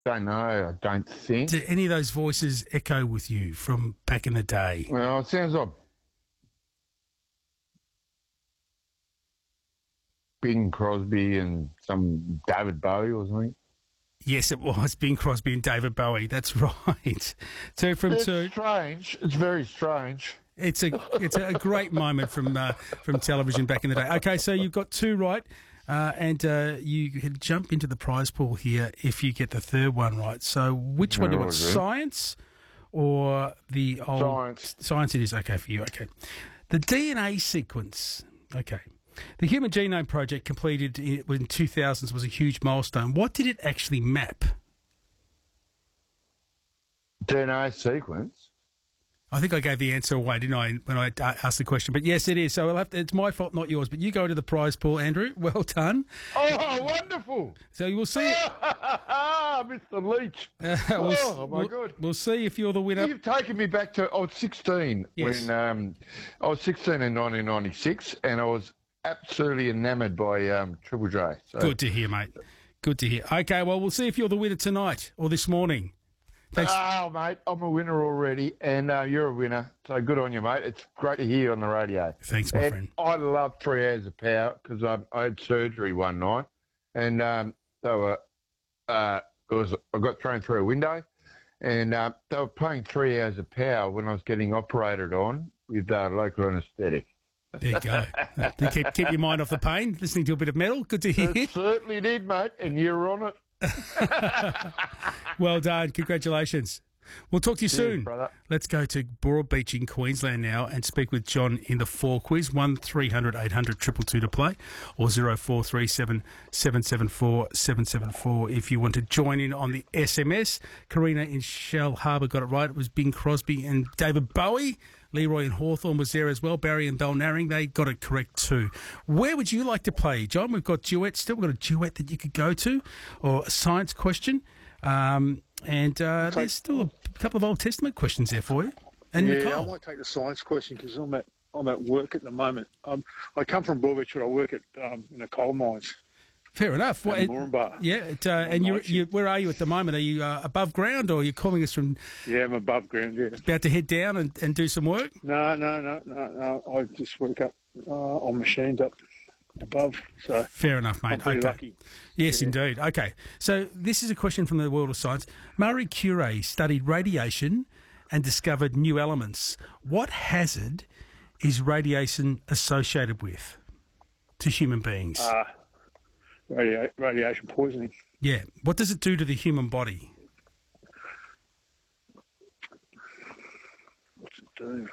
Don't know. I don't think. Do any of those voices echo with you from back in the day? Well, it sounds like Bing Crosby and some David Bowie or something. Yes, it was Bing Crosby and David Bowie. That's right. Two from It's two. strange. It's very strange. It's a great moment from television back in the day. Okay, so you've got two right, and you can jump into the prize pool here if you get the third one right. So which one do you want? Science or the old Science? Science it is. Okay for you. Okay, the DNA sequence. Okay. The Human Genome Project, completed in 2000s, was a huge milestone. What did it actually map? DNA sequence. I think I gave the answer away, didn't I, when I asked the question? But yes, it is. So it's my fault, not yours. But you go to the prize pool, Andrew. Well done. Oh, wonderful. So you will see. Mr. Leach. Oh, my God. We'll see if you're the winner. You've taken me back to, I was 16 Yes. when I was 16 in 1996, and I was absolutely enamoured by Triple J. So. Good to hear, mate. Good to hear. Okay, well, we'll see if you're the winner tonight or this morning. Thanks. Oh, mate, I'm a winner already, and you're a winner. So good on you, mate. It's great to hear you on the radio. Thanks, my friend. I love 3 Hours of Power because I had surgery one night, and I got thrown through a window, and they were playing 3 Hours of Power when I was getting operated on with local anaesthetic. There you go. keep your mind off the pain, listening to a bit of metal. Good to hear. It certainly did, mate, and you're on it. Well done. Congratulations. We'll talk to you soon. Brother. Let's go to Broadbeach in Queensland now and speak with John in the 4 quiz. 1300 800 222 to play, or 0437 774 774 if you want to join in on the SMS. Karina in Shell Harbour got it right. It was Bing Crosby and David Bowie. Leroy and Hawthorne was there as well. Barry and Belnaring, they got it correct too. Where would you like to play, John? We've got duets still. We've got a duet that you could go to, or a science question. There's still a couple of Old Testament questions there for you. And yeah, Nicole. I might take the science question because I'm at work at the moment. I come from Broadbeach, but I work at in the coal mines. Fair enough. Well, Moranbah. Yeah, and you where are you at the moment? Are you above ground, or are you calling us from? Yeah, I'm above ground. Yeah. About to head down and do some work? No. I just work up on machines up above. So fair enough, mate. I'm pretty lucky. Yes, Yeah. indeed. Okay, so this is a question from the world of science. Marie Curie studied radiation and discovered new elements. What hazard is radiation associated with to human beings? Radiation poisoning. Yeah. What does it do to the human body? What's it do?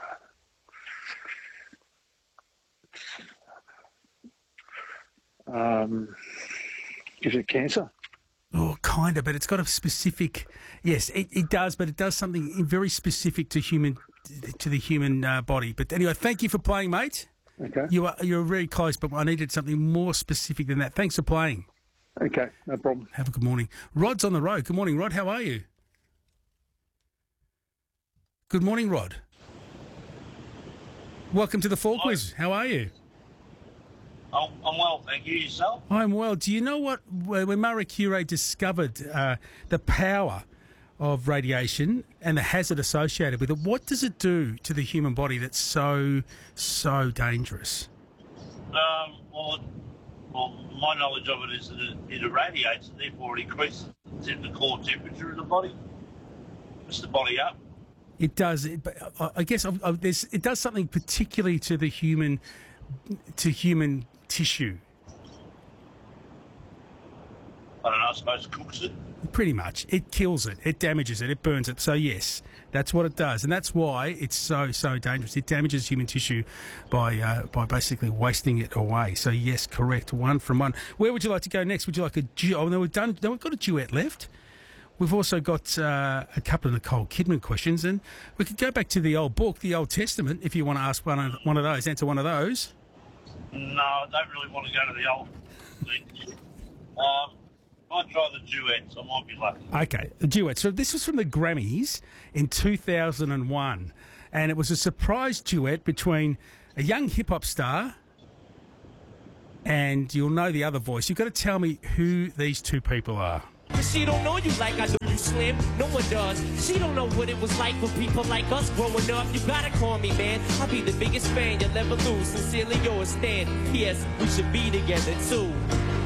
Is it cancer? Oh, kind of, but it's got a specific. Yes, it does, but it does something very specific to the human body. But anyway, thank you for playing, mate. Okay. You're very close, but I needed something more specific than that. Thanks for playing. Okay, no problem. Have a good morning. Rod's on the road. Good morning, Rod. How are you? Good morning, Rod. Welcome to the 4 quiz. How are you? I'm well, thank you. Yourself? I'm well. Do you know when Marie Curie discovered the power of radiation and the hazard associated with it, what does it do to the human body that's so dangerous? Well, my knowledge of it is that it irradiates and therefore it increases the core temperature of the body. Puts the body up. It does. But I guess it does something particularly to the human tissue. I don't know, I suppose it cooks it. Pretty much. It kills it. It damages it. It burns it. So, yes, that's what it does. And that's why it's so dangerous. It damages human tissue by basically wasting it away. So, yes, correct. 1 from 1. Where would you like to go next? Would you like a duet? Oh, no, we've got a duet left. We've also got a couple of Nicole Kidman questions. And we could go back to the old book, the Old Testament, if you want to ask one of those, answer one of those. No, I don't really want to go to the old thing. Might try the duets. I might be lucky. Okay, the duet. So this was from the Grammys in 2001, and it was a surprise duet between a young hip-hop star and you'll know the other voice. You've got to tell me who these two people are. But she don't know you like I do you, Slim. No one does. She don't know what it was like for people like us growing up. You gotta call me, man. I'll be the biggest fan you'll ever lose. Sincerely yours, Stan. P.S. We should be together, too.